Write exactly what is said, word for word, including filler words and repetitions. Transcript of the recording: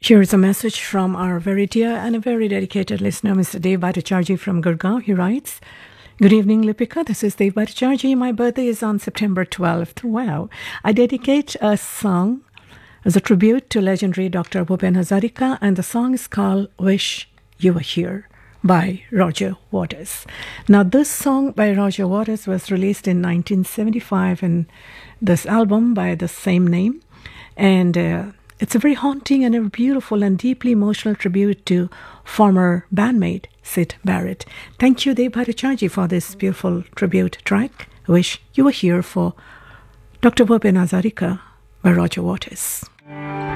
Here is a message from our very dear and a very dedicated listener, Mister Dev Bhattacharjee from Gurgaon. He writes, Good evening, Lipika. This is Dev Bhattacharjee. My birthday is on September twelfth. Wow. I dedicate a song as a tribute to legendary Doctor Bhupen Hazarika, and the song is called Wish You Were Here by Roger Waters. Now, this song by Roger Waters was released in nineteen seventy-five in this album by the same name, and uh, it's a very haunting and a beautiful and deeply emotional tribute to former bandmate Syd Barrett. Thank you, Dev Bhattacharjee, for this beautiful tribute track. Wish You Were Here for Doctor Bhupen Hazarika by Roger Waters.